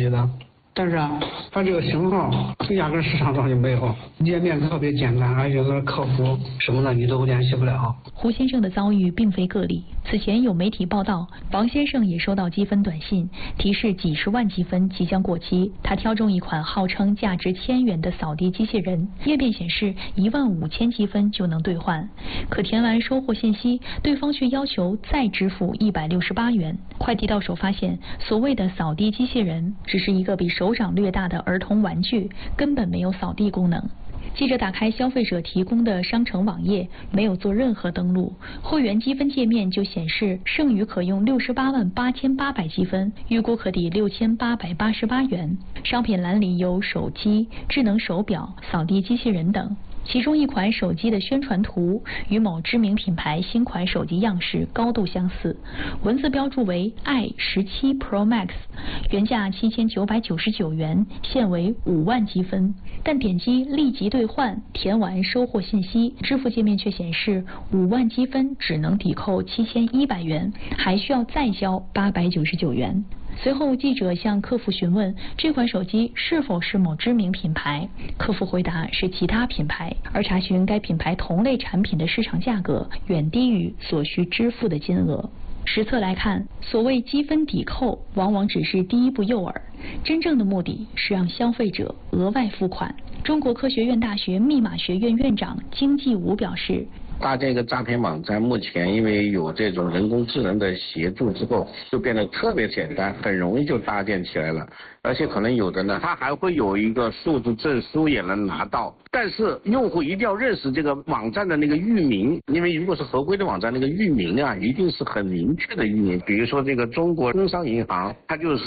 级的。但是啊，它这个型号压根市场上就没有，页面特别简单，而且那客服什么的你都联系不了。 胡先生的遭遇并非个例，此前有媒体报道，王先生也收到积分短信，提示几十万积分即将过期。他挑中一款号称价值1000元的扫地机器人，页面显示15000积分就能兑换，可填完收货信息，对方却要求再支付168元。快递到手发现，所谓的扫地机器人只是一个比手掌略大的儿童玩具，根本没有扫地功能。记者打开消费者提供的商城网页，没有做任何登录，会员积分界面就显示剩余可用688800积分，预估可抵6888元。商品栏里有手机、智能手表、扫地机器人等。其中一款手机的宣传图与某知名品牌新款手机样式高度相似，文字标注为 i17 Pro Max， 原价7999元，现为5万积分。但点击立即兑换，填完收货信息，支付界面却显示5万积分只能抵扣7100元，还需要再交899元。随后，记者向客服询问这款手机是否是某知名品牌，客服回答是其他品牌，而查询该品牌同类产品的市场价格远低于所需支付的金额。实测来看，所谓积分抵扣往往只是第一步诱饵，真正的目的是让消费者额外付款。中国科学院大学密码学院院长金继武表示， 搭建一个诈骗网站，目前因为有这种人工智能的协助之后，就变得特别简单，很容易就搭建起来了。而且可能有的呢，它还会有一个数字证书也能拿到。但是用户一定要认识这个网站的那个域名，因为如果是合规的网站，那个域名啊一定是很明确的域名。比如说这个中国工商银行，它就是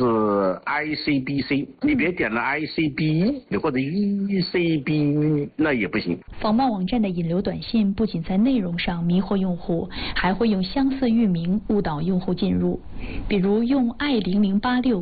ICBC， 你别点了 ICB 或者 ECB， 那也不行。 仿冒网站的引流短信不仅在内容上迷惑用户，还会用相似域名误导用户进入。比如用 i0086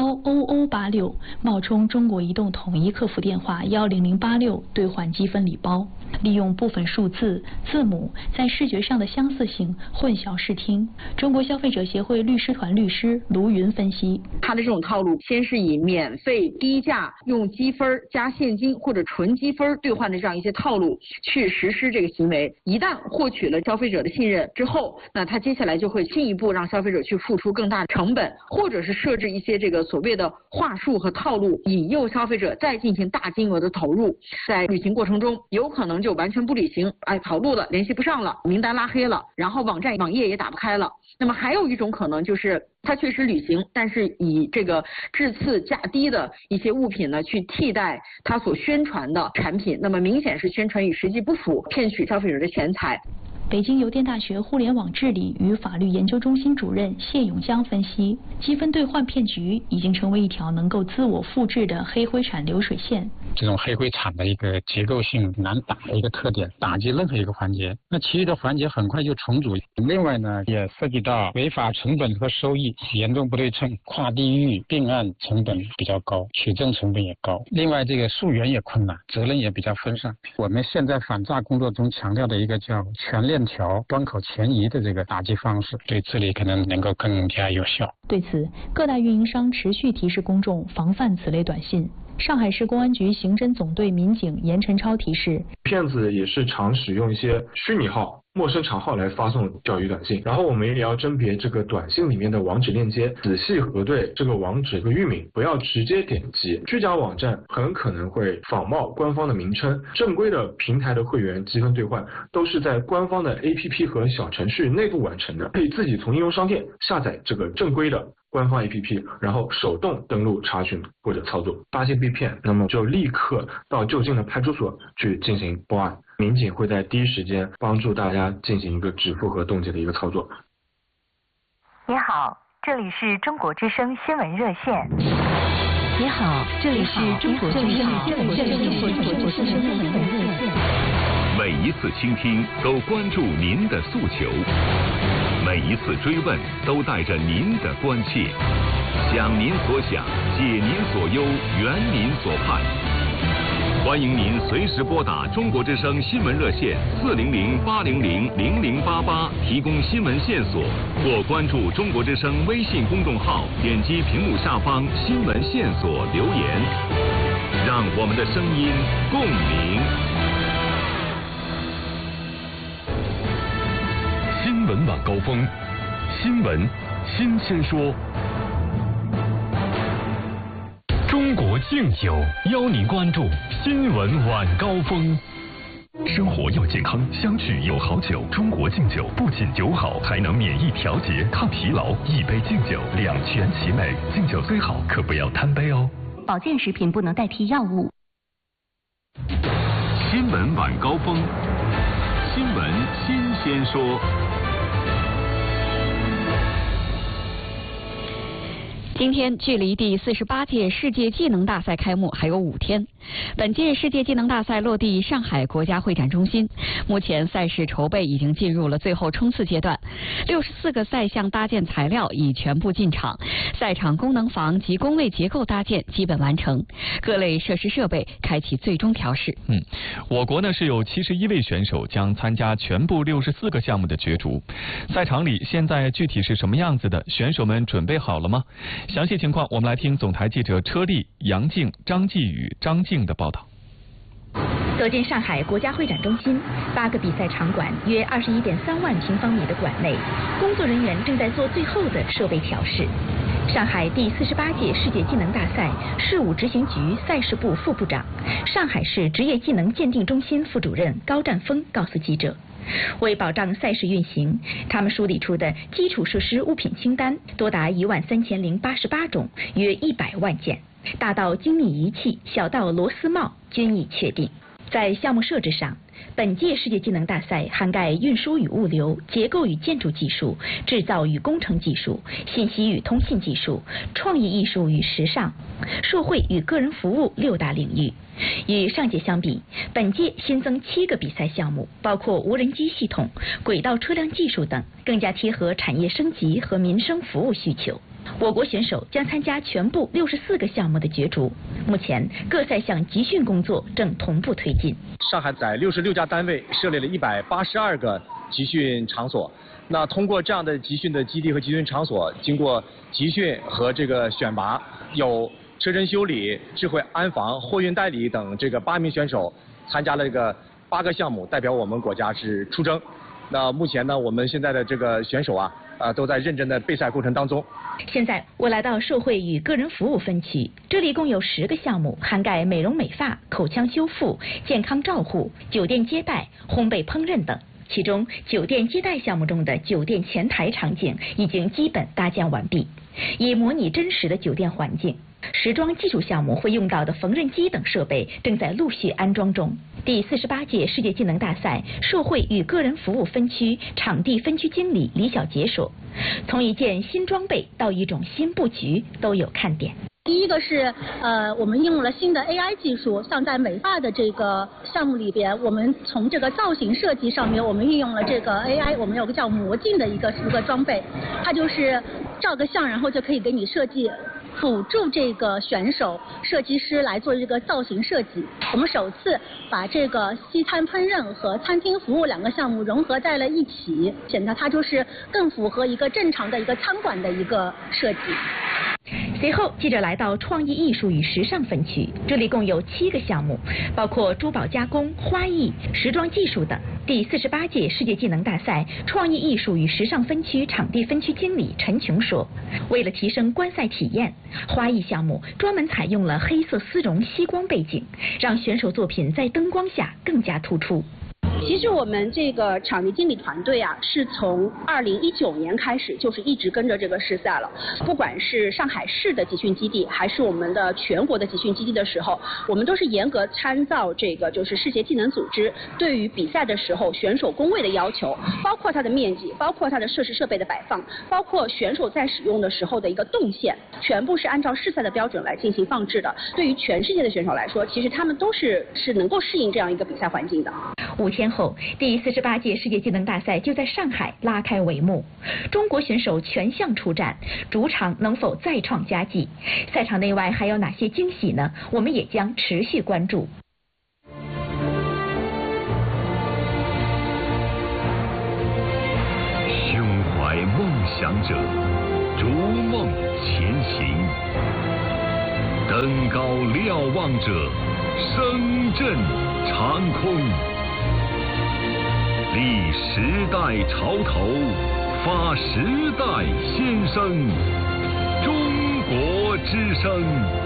10086冒充中国移动统一客服电话10086兑换积分礼包，利用部分数字、字母在视觉上的相似性混淆视听。中国消费者协会律师团律师卢云分析， 他的这种套路先是以免费低价用积分加现金或者纯积分兑换的这样一些套路去实施这个行为，一旦获取了消费者的信任之后，那他接下来就会进一步让消费者去付出更大的成本，或者是设置一些这个所谓的话术和套路，引诱消费者再进行大金额的投入。在履行过程中有可能就完全不履行，跑路了，联系不上了，名单拉黑了，然后网页也打不开了。那么还有一种可能就是他确实履行，但是以这个质次价低的一些物品呢去替代他所宣传的产品，那么明显是宣传与实际不符，骗取消费者的钱财。 北京邮电大学互联网治理与法律研究中心主任谢永江分析，积分兑换骗局已经成为一条能够自我复制的黑灰产流水线。 这种黑灰产的一个结构性难打的一个特点，打击任何一个环节，那其余的环节很快就重组。另外呢，也涉及到违法成本和收益严重不对称，跨地域并案成本比较高，取证成本也高。另外这个溯源也困难，责任也比较分散。我们现在反诈工作中强调的一个叫全链条端口前移的这个打击方式，对治理可能能够更加有效。 对此，各大运营商持续提示公众防范此类短信。上海市公安局刑侦总队民警严晨超提示， 骗子也是常使用一些虚拟号、陌生账号来发送钓鱼短信，然后我们也要甄别这个短信里面的网址链接，仔细核对这个网址和域名，不要直接点击。虚假网站很可能会仿冒官方的名称，正规的平台的会员积分兑换都是在官方的 APP 和小程序内部完成的，可以自己从应用商店下载这个正规的官方 APP， 然后手动登录查询或者操作。发现被骗，那么就立刻到就近的派出所去进行报案，民警会在第一时间帮助大家进行一个止付和冻结的一个操作。 你好，这里是中国之声新闻热线。 你好，这里是中国之声新闻热线。 每一次倾听都关注您的诉求，每一次追问都带着您的关切，想您所想，解您所忧，圆您所盼。 欢迎您随时拨打中国之声新闻热线400-800-0088提供新闻线索，或关注中国之声微信公众号，点击屏幕下方新闻线索留言，让我们的声音共鸣。新闻晚高峰，新闻新鲜说。中国敬酒邀您关注新闻晚高峰。生活要健康，相聚有好酒。中国敬酒不仅酒好，还能免疫调节、抗疲劳。一杯敬酒，两全其美。敬酒最好，可不要贪杯哦。 保健食品不能代替药物。 新闻晚高峰，新闻新鲜说。 今天距离第48届世界技能大赛开幕还有5天。本届世界技能大赛落地上海国家会展中心，目前赛事筹备已经进入了最后冲刺阶段，64个赛项搭建材料已全部进场，赛场功能房及工位结构搭建基本完成，各类设施设备开启最终调试。 我国呢是有71位选手将参加全部64个项目的角逐，赛场里现在具体是什么样子的？选手们准备好了吗？详细情况我们来听总台记者车丽、杨静、张继宇、张静的报道。 走进上海国家会展中心，8个比赛场馆约21.3万平方米的馆内，工作人员正在做最后的设备调试。上海第48届世界技能大赛事务执行局赛事部副部长、上海市职业技能鉴定中心副主任高占峰告诉记者，为保障赛事运行，他们梳理出的基础设施物品清单多达13088种，约100万件，大到精密仪器，小到螺丝帽均已确定。在项目设置上，本届世界技能大赛涵盖运输与物流、结构与建筑技术、制造与工程技术、信息与通信技术、创意艺术与时尚、社会与个人服务6大领域。与上届相比，本届新增7个比赛项目，包括无人机系统、轨道车辆技术等，更加贴合产业升级和民生服务需求。我国选手将参加全部64个项目的角逐，目前各赛项集训工作正同步推进。 上海在66家单位设立了182个集训场所，那通过这样的集训的基地和集训场所，经过集训和这个选拔，有车身修理、智慧安防、货运代理等8名选手参加了8个项目，代表我们国家是出征。那目前呢，我们现在的选手都在认真的备赛过程当中。 现在我来到社会与个人服务分区，这里共有10个项目，涵盖美容美发、口腔修复、健康照护、酒店接待、烘焙烹饪等。其中酒店接待项目中的酒店前台场景已经基本搭建完毕，以模拟真实的酒店环境。时装技术项目会用到的缝纫机等设备正在陆续安装中。第48届世界技能大赛社会与个人服务分区场地分区经理李小杰说，从一件新装备到一种新布局都有看点。 第一个是我们应用了新的 AI 技术，像在美发的这个项目里边，我们从这个造型设计上面，我们运用了这个 AI， 我们有个叫魔镜的一个装备，它就是照个相，然后就可以给你设计，辅助这个选手设计师来做这个造型设计。我们首次把这个西餐烹饪和餐厅服务2个项目融合在了一起，显得它就是更符合一个正常的一个餐馆的一个设计。 随后，记者来到创意艺术与时尚分区，这里共有7个项目，包括珠宝加工、花艺、时装技术等。第48届世界技能大赛创意艺术与时尚分区场地分区经理陈琼说，为了提升观赛体验，花艺项目专门采用了黑色丝绒吸光背景，让选手作品在灯光下更加突出。 其实我们这个场地经理团队是从2019年开始就是一直跟着这个试赛了。不管是上海市的集训基地，还是我们的全国的集训基地的时候，我们都是严格参照这个就是世界技能组织对于比赛的时候选手工位的要求，包括它的面积，包括它的设施设备的摆放，包括选手在使用的时候的一个动线，全部是按照试赛的标准来进行放置的。对于全世界的选手来说，其实他们都是能够适应这样一个比赛环境的。 5天后，第48届世界技能大赛就在上海拉开帷幕。中国选手全项出战，主场能否再创佳绩？赛场内外还有哪些惊喜呢？我们也将持续关注。 想者，逐梦前行；登高瞭望者，声震长空。立时代潮头，发时代先声。中国之声。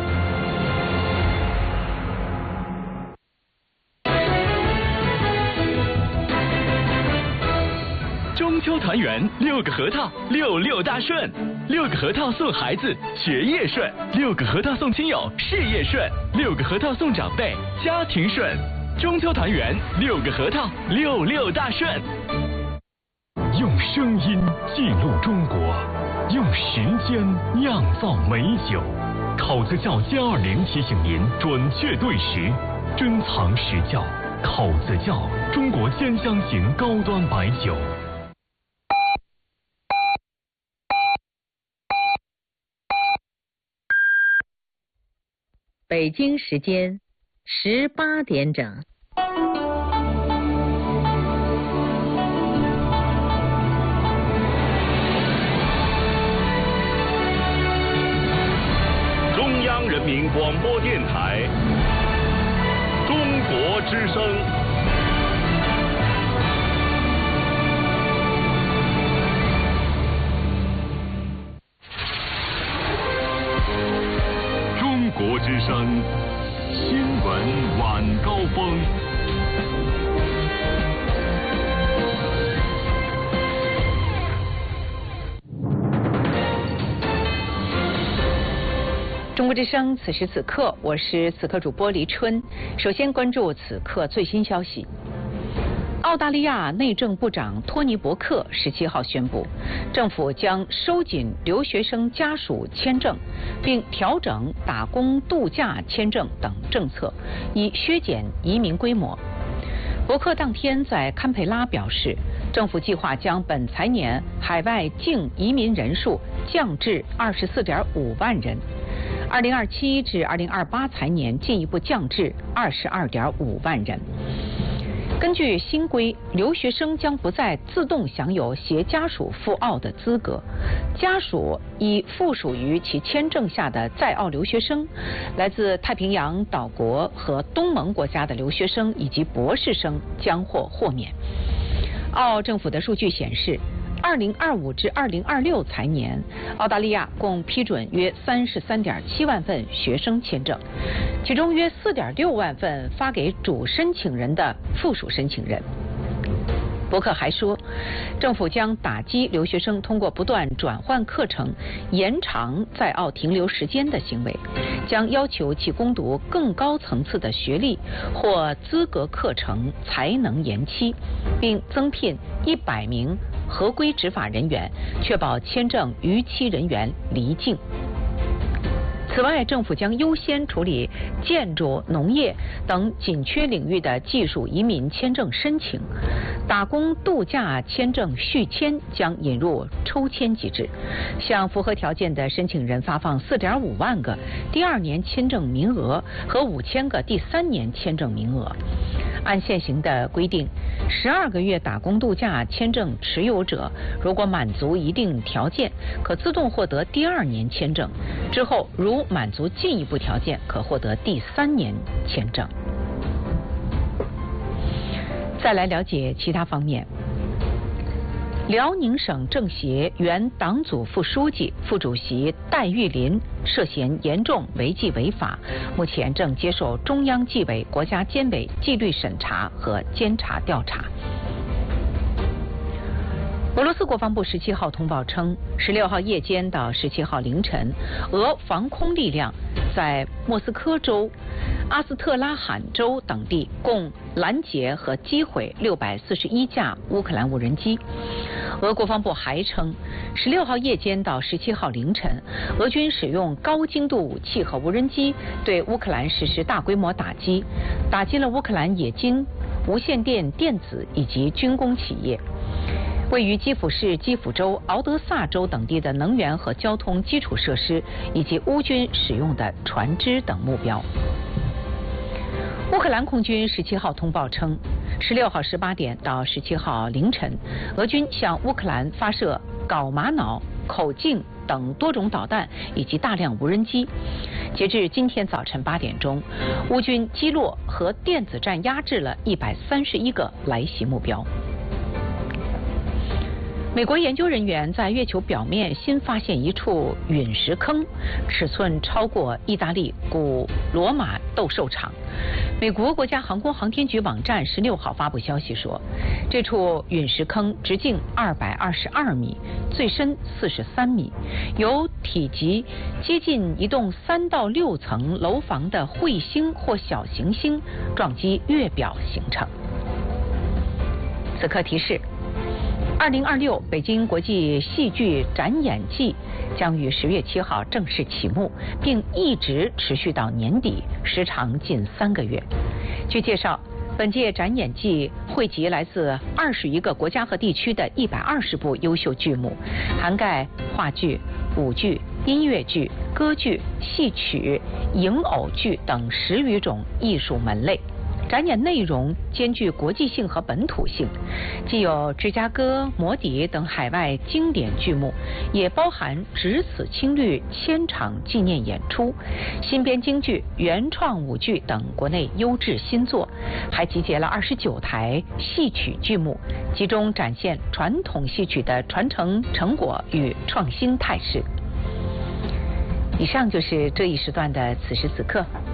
中秋团圆，6个核桃，66大顺，6个核桃送孩子学业顺，6个核桃送亲友事业顺，6个核桃送长辈家庭顺。中秋团圆，6个核桃，66大顺。 用声音记录中国，用时间酿造美酒。考子窖+20提醒您准确对时，珍藏实窖。考子窖，中国10香型高端白酒。 北京时间18点整。 中央人民广播电台，中国之声。中国之声新闻晚高峰。 中国之声，此时此刻，我是此刻主播黎春。首先关注此刻最新消息。澳大利亚内政部长托尼·伯克17号宣布，政府将收紧留学生家属签证，并调整打工度假签证等政策，以削减移民规模。伯克当天在堪培拉表示，政府计划将本财年海外净移民人数降至24.5万人，2027至2028财年进一步降至22.5万人。根据新规，留学生将不再自动享有携家属赴澳的资格，家属已附属于其签证下的在澳留学生、来自太平洋岛国和东盟国家的留学生以及博士生将获豁免。澳政府的数据显示，2025至2026财年，澳大利亚共批准约33.7万份学生签证，其中约4.6万份发给主申请人的附属申请人。伯克还说，政府将打击留学生通过不断转换课程延长在澳停留时间的行为，将要求其攻读更高层次的学历或资格课程才能延期，并增聘100名合规执法人员，确保签证逾期人员离境。此外，政府将优先处理建筑、农业等紧缺领域的技术移民签证申请，打工度假签证续签将引入抽签机制，向符合条件的申请人发放4.5万个第2年签证名额和5000个第3年签证名额。按现行的规定，12个月打工度假签证持有者如果满足一定条件，可自动获得第2年签证，之后如满足进一步条件，可获得第3年签证。再来了解其他方面。辽宁省政协原党组副书记、副主席戴玉林涉嫌严重违纪违法，目前正接受中央纪委国家监委纪律审查和监察调查。俄罗斯国防部17号通报称，16号夜间到17号凌晨，俄防空力量在莫斯科州、阿斯特拉罕州等地共拦截和击毁641架乌克兰无人机。俄国防部还称，16号夜间到17号凌晨，俄军使用高精度武器和无人机对乌克兰实施大规模打击，打击了乌克兰冶金、无线电电子以及军工企业。位于基辅市基辅州、敖德萨州等地的能源和交通基础设施，以及乌军使用的船只等目标。乌克兰空军17号通报称，16号18点到17号凌晨，俄军向乌克兰发射镐玛瑙、口径等多种导弹以及大量无人机。截至今天早晨8点钟，乌军击落和电子战压制了131个来袭目标。美国研究人员在月球表面新发现一处陨石坑，尺寸超过意大利古罗马斗兽场。美国国家航空航天局网站16号发布消息说，这处陨石坑直径222米，最深43米，由体积接近一栋3到6层楼房的彗星或小行星撞击月表形成。此刻提示：2026北京国际戏剧展演季将于10月7号正式启幕，并一直持续到年底，时长近3个月。据介绍，本届展演季汇集来自21个国家和地区的120部优秀剧目，涵盖话剧、舞剧、音乐剧、歌剧、戏曲、影偶剧等10余种艺术门类。展演内容兼具国际性和本土性，既有芝加哥、魔笛等海外经典剧目，也包含只此青绿1000场纪念演出、新编京剧、原创舞剧等国内优质新作，还集结了29台戏曲剧目，集中展现传统戏曲的传承成果与创新态势。以上就是这一时段的此时此刻。